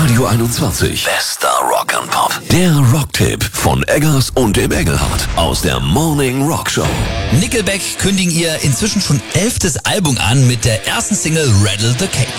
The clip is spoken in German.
Radio 21. Bester Rock and Pop. Der Rocktipp von Eggers und dem Engelhardt aus der Morning Rock Show. Nickelback kündigen ihr inzwischen schon 11. Album an mit der ersten Single Rattle the Cage.